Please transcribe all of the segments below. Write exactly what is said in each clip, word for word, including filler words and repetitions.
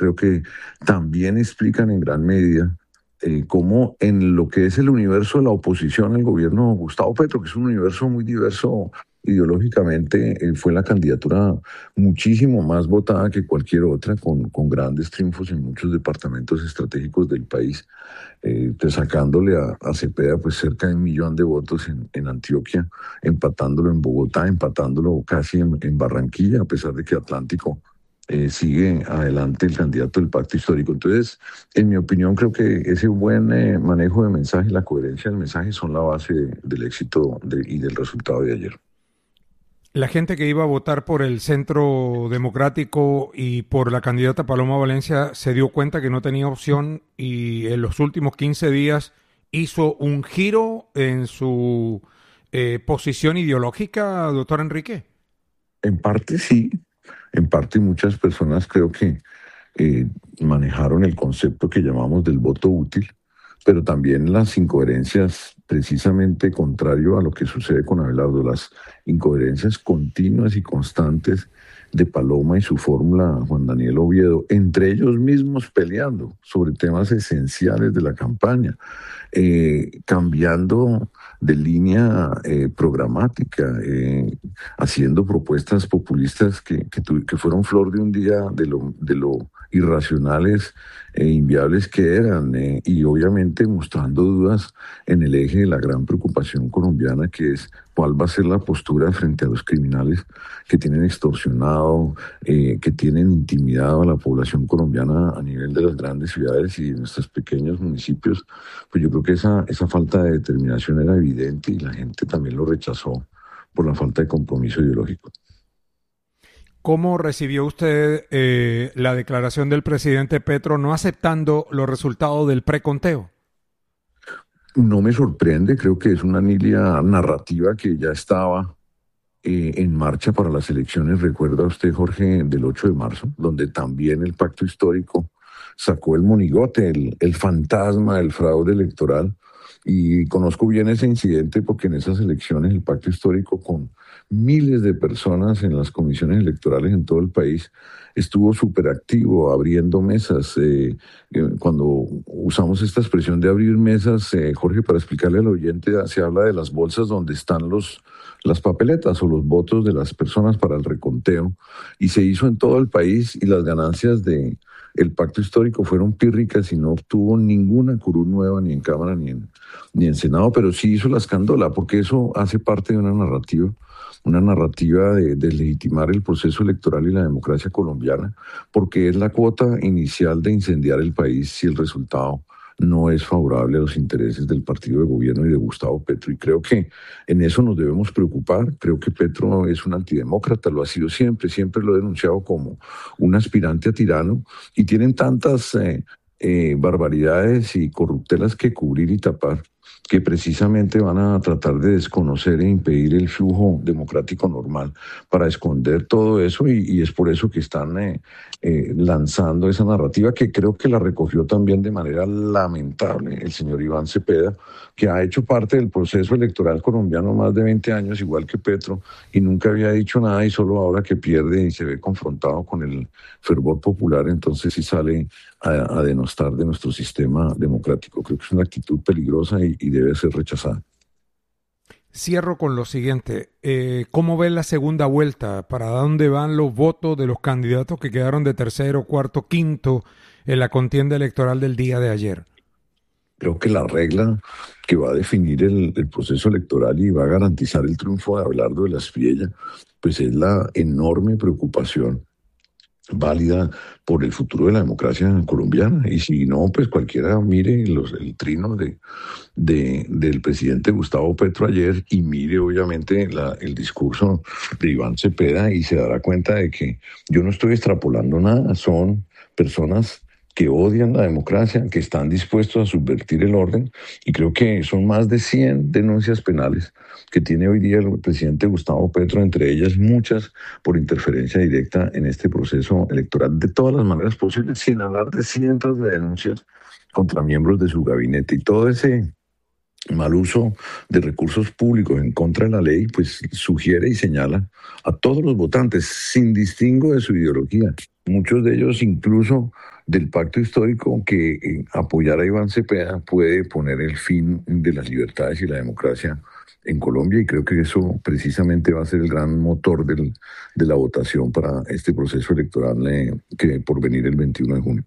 creo que también explican en gran medida eh, cómo en lo que es el universo de la oposición al gobierno de Gustavo Petro, que es un universo muy diverso ideológicamente, eh, fue la candidatura muchísimo más votada que cualquier otra, con, con grandes triunfos en muchos departamentos estratégicos del país, eh, pues sacándole a, a Cepeda pues cerca de un millón de votos en, en Antioquia, empatándolo en Bogotá, empatándolo casi en, en Barranquilla, a pesar de que Atlántico eh, sigue adelante el candidato del pacto histórico. Entonces, en mi opinión, creo que ese buen eh, manejo de mensaje, la coherencia del mensaje son la base del éxito de, y del resultado de ayer. La gente que iba a votar por el Centro Democrático y por la candidata Paloma Valencia se dio cuenta que no tenía opción y en los últimos quince días hizo un giro en su eh, posición ideológica, doctor Enrique. En parte sí, en parte muchas personas creo que eh, manejaron el concepto que llamamos del voto útil, pero también las incoherencias, precisamente contrario a lo que sucede con Abelardo, las incoherencias continuas y constantes de Paloma y su fórmula Juan Daniel Oviedo, entre ellos mismos peleando sobre temas esenciales de la campaña, eh, cambiando de línea eh, programática, eh, haciendo propuestas populistas que, que, tu, que fueron flor de un día de lo, de lo irracionales e inviables que eran, eh, y obviamente mostrando dudas en el eje de la gran preocupación colombiana, que es cuál va a ser la postura frente a los criminales que tienen extorsionado, eh, que tienen intimidado a la población colombiana a nivel de las grandes ciudades y de nuestros pequeños municipios. Pues yo creo que esa, esa falta de determinación era evidente y la gente también lo rechazó por la falta de compromiso ideológico. ¿Cómo recibió usted eh, la declaración del presidente Petro no aceptando los resultados del preconteo? No me sorprende, creo que es una línea narrativa que ya estaba eh, en marcha para las elecciones. Recuerda usted, Jorge, del ocho de marzo, donde también el pacto histórico sacó el monigote, el, el fantasma del fraude electoral. Y conozco bien ese incidente porque en esas elecciones el pacto histórico, con miles de personas en las comisiones electorales en todo el país, estuvo súper activo abriendo mesas. Eh, eh, cuando usamos esta expresión de abrir mesas, eh, Jorge, para explicarle al oyente, se habla de las bolsas donde están los, las papeletas o los votos de las personas para el reconteo, y se hizo en todo el país, y las ganancias de el pacto histórico fueron pírricas y no obtuvo ninguna curul nueva ni en Cámara ni en, ni en Senado, pero sí hizo la escándola, porque eso hace parte de una narrativa, una narrativa de, de legitimar el proceso electoral y la democracia colombiana, porque es la cuota inicial de incendiar el país si el resultado no es favorable a los intereses del partido de gobierno y de Gustavo Petro. Y creo que en eso nos debemos preocupar. Creo que Petro es un antidemócrata, lo ha sido siempre, siempre lo he denunciado como un aspirante a tirano, y tienen tantas eh, eh, barbaridades y corruptelas que cubrir y tapar, que precisamente van a tratar de desconocer e impedir el flujo democrático normal para esconder todo eso, y, y es por eso que están eh, eh, lanzando esa narrativa, que creo que la recogió también de manera lamentable el señor Iván Cepeda, que ha hecho parte del proceso electoral colombiano más de veinte años, igual que Petro, y nunca había dicho nada, y solo ahora que pierde y se ve confrontado con el fervor popular, entonces sí sale a, a denostar de nuestro sistema democrático. Creo que es una actitud peligrosa y, y debe ser rechazada. Cierro con lo siguiente. Eh, ¿Cómo ven la segunda vuelta? ¿Para dónde van los votos de los candidatos que quedaron de tercero, cuarto, quinto en la contienda electoral del día de ayer? Creo que la regla que va a definir el, el proceso electoral y va a garantizar el triunfo de Abelardo de la Espriella, pues es la enorme preocupación válida por el futuro de la democracia colombiana. Y si no, pues cualquiera mire los, el trino de, de, del presidente Gustavo Petro ayer, y mire obviamente la, el discurso de Iván Cepeda, y se dará cuenta de que yo no estoy extrapolando nada. Son personas que odian la democracia, que están dispuestos a subvertir el orden, y creo que son más de cien denuncias penales que tiene hoy día el presidente Gustavo Petro, entre ellas muchas por interferencia directa en este proceso electoral, de todas las maneras posibles, sin hablar de cientos de denuncias contra miembros de su gabinete, y todo ese mal uso de recursos públicos en contra de la ley, pues sugiere y señala a todos los votantes, sin distingo de su ideología, muchos de ellos incluso del pacto histórico que eh, apoyar a Iván Cepeda puede poner el fin de las libertades y la democracia en Colombia, y creo que eso precisamente va a ser el gran motor del, de la votación para este proceso electoral eh, que por venir el veintiuno de junio.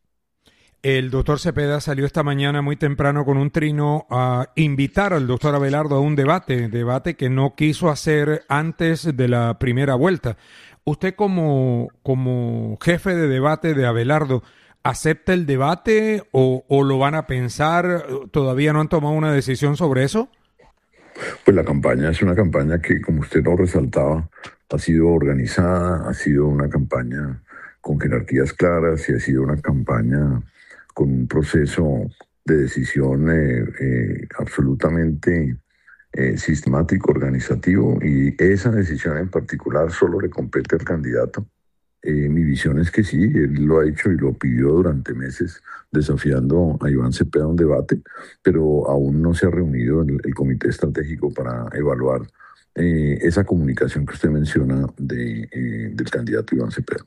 El doctor Cepeda salió esta mañana muy temprano con un trino a invitar al doctor Abelardo a un debate, debate que no quiso hacer antes de la primera vuelta. Usted como, como jefe de debate de Abelardo, ¿acepta el debate o, o lo van a pensar? ¿Todavía no han tomado una decisión sobre eso? Pues la campaña es una campaña que, como usted lo resaltaba, ha sido organizada, ha sido una campaña con jerarquías claras y ha sido una campaña con un proceso de decisión eh, eh, absolutamente eh, sistemático, organizativo, y esa decisión en particular solo le compete al candidato. Eh, mi visión es que sí, él lo ha hecho y lo pidió durante meses, desafiando a Iván Cepeda a un debate, pero aún no se ha reunido el, el comité estratégico para evaluar eh, esa comunicación que usted menciona de, eh, del candidato Iván Cepeda.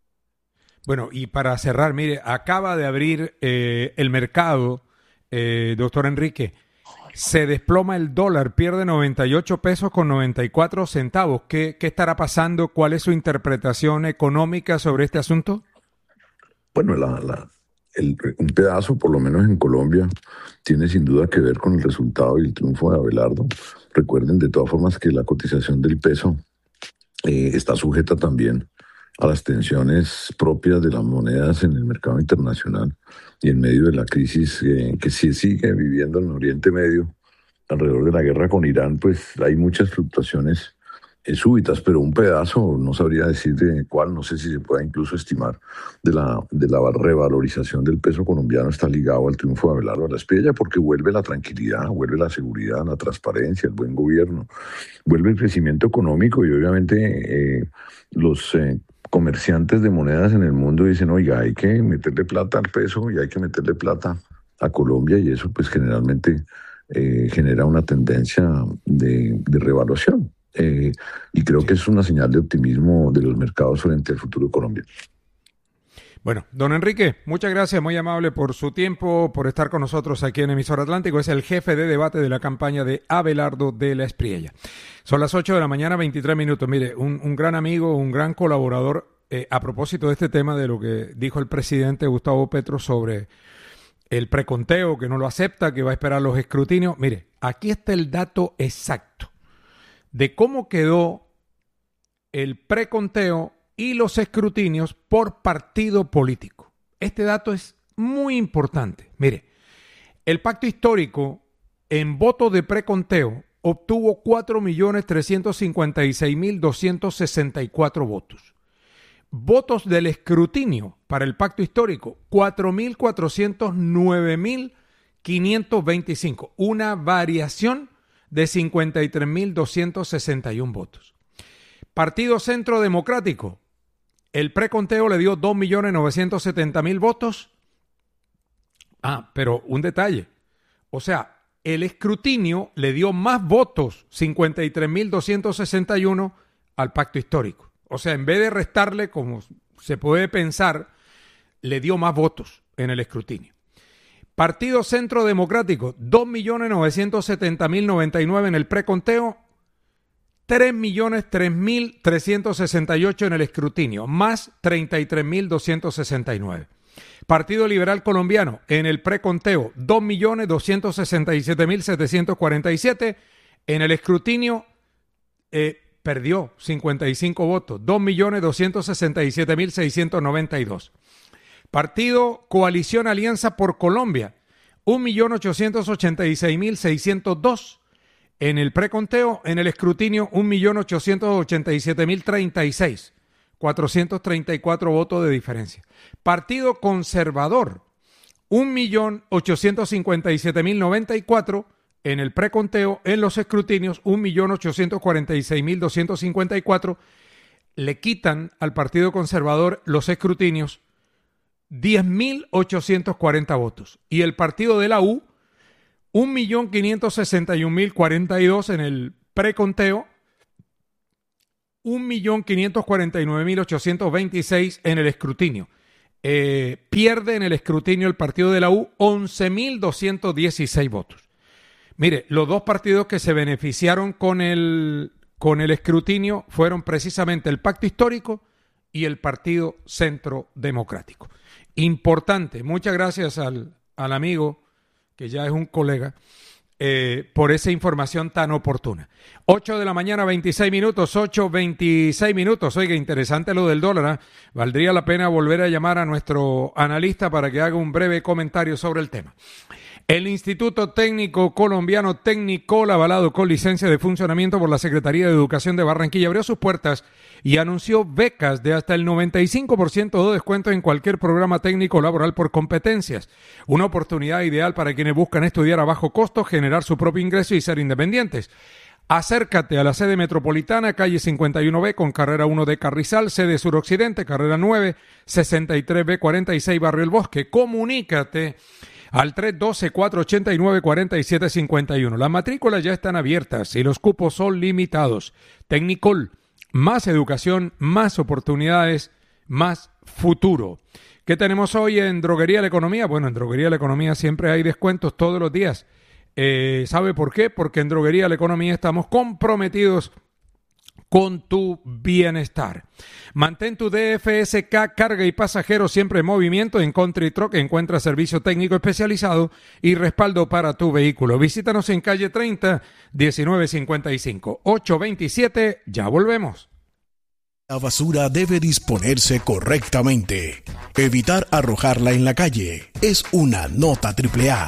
Bueno, y para cerrar, mire, acaba de abrir eh, el mercado, eh, doctor Enrique. Se desploma el dólar, pierde noventa y ocho pesos con noventa y cuatro centavos. ¿Qué, qué estará pasando? ¿Cuál es su interpretación económica sobre este asunto? Bueno, la, la, el, un pedazo, por lo menos en Colombia, tiene sin duda que ver con el resultado y el triunfo de Abelardo. Recuerden de todas formas que la cotización del peso eh, está sujeta también a las tensiones propias de las monedas en el mercado internacional, y en medio de la crisis eh, que sí sigue viviendo en Oriente Medio, alrededor de la guerra con Irán, pues hay muchas fluctuaciones eh, súbitas, pero un pedazo, no sabría decir de cuál, no sé si se puede incluso estimar, de la, de la revalorización del peso colombiano está ligado al triunfo de Abelardo Alasprilla, porque vuelve la tranquilidad, vuelve la seguridad, la transparencia, el buen gobierno, vuelve el crecimiento económico, y obviamente eh, los eh, comerciantes de monedas en el mundo dicen, oiga, hay que meterle plata al peso y hay que meterle plata a Colombia, y eso pues generalmente eh, genera una tendencia de, de revaluación. Eh, y creo que Sí. es una señal de optimismo de los mercados frente al futuro de Colombia. Bueno, don Enrique, muchas gracias, muy amable por su tiempo, por estar con nosotros aquí en Emisor Atlántico. Es el jefe de debate de la campaña de Abelardo de la Espriella. Son las ocho de la mañana, veintitrés minutos. Mire, un, un gran amigo, un gran colaborador, eh, a propósito de este tema de lo que dijo el presidente Gustavo Petro sobre el preconteo, que no lo acepta, que va a esperar los escrutinios. Mire, aquí está el dato exacto de cómo quedó el preconteo y los escrutinios por partido político. Este dato es muy importante. Mire, el pacto histórico en votos de preconteo obtuvo cuatro millones trescientos cincuenta y seis mil doscientos sesenta y cuatro votos. Votos del escrutinio para el pacto histórico, cuatro mil cuatrocientos nueve mil quinientos veinticinco. Una variación de cincuenta y tres mil doscientos sesenta y uno votos. Partido Centro Democrático, el preconteo le dio dos millones novecientos setenta mil votos. Ah, pero un detalle. O sea, el escrutinio le dio más votos, cincuenta y tres mil doscientos sesenta y uno, al pacto histórico. O sea, en vez de restarle, como se puede pensar, le dio más votos en el escrutinio. Partido Centro Democrático, dos millones novecientos setenta mil noventa y nueve en el preconteo, tres millones tres mil trescientos sesenta y ocho en el escrutinio, más treinta y tres mil doscientos sesenta y nueve. Partido Liberal Colombiano, en el preconteo, dos millones doscientos sesenta y siete mil setecientos cuarenta y siete. En el escrutinio, eh, perdió cincuenta y cinco votos, dos millones doscientos sesenta y siete mil seiscientos noventa y dos. Partido Coalición Alianza por Colombia, un millón ochocientos ochenta y seis mil seiscientos dos. En el preconteo, en el escrutinio, un millón ochocientos ochenta y siete mil treinta y seis. cuatrocientos treinta y cuatro votos de diferencia. Partido Conservador, un millón ochocientos cincuenta y siete mil noventa y cuatro. En el preconteo, en los escrutinios, un millón ochocientos cuarenta y seis mil doscientos cincuenta y cuatro. Le quitan al Partido Conservador los escrutinios diez mil ochocientos cuarenta votos. Y el Partido de la U, un millón quinientos sesenta y un mil cuarenta y dos en el preconteo, un millón quinientos cuarenta y nueve mil ochocientos veintiséis en el escrutinio. Eh, pierde en el escrutinio el partido de la U once mil doscientos dieciséis votos. Mire, los dos partidos que se beneficiaron con el, con el escrutinio fueron precisamente el Pacto Histórico y el Partido Centro Democrático. Importante, muchas gracias al, al amigo, que ya es un colega, eh, por esa información tan oportuna. ocho de la mañana, veintiséis minutos, ocho, veintiséis minutos. Oiga, interesante lo del dólar, ¿eh? Valdría la pena volver a llamar a nuestro analista para que haga un breve comentario sobre el tema. El Instituto Técnico Colombiano Tecnicol, avalado con licencia de funcionamiento por la Secretaría de Educación de Barranquilla, abrió sus puertas y anunció becas de hasta el noventa y cinco por ciento de descuento en cualquier programa técnico laboral por competencias. Una oportunidad ideal para quienes buscan estudiar a bajo costo, generar su propio ingreso y ser independientes. Acércate a la sede metropolitana, calle cincuenta y uno B con carrera uno de Carrizal, sede suroccidente, carrera nueve, sesenta y tres B cuarenta y seis, Barrio El Bosque. Comunícate al tres uno dos, cuatro ocho nueve, cuatro siete cinco uno. Las matrículas ya están abiertas y los cupos son limitados. Tecnicol, más educación, más oportunidades, más futuro. ¿Qué tenemos hoy en Droguería La Economía? Bueno, en Droguería La Economía siempre hay descuentos todos los días. Eh, ¿Sabe por qué? Porque en Droguería La Economía estamos comprometidos con tu bienestar. Mantén tu D F S K carga y pasajeros siempre en movimiento. En Country Truck encuentra servicio técnico especializado y respaldo para tu vehículo. Visítanos en calle treinta, diecinueve cincuenta y cinco. ocho veintisiete, ya volvemos. La basura debe disponerse correctamente. Evitar arrojarla en la calle es una nota triple A.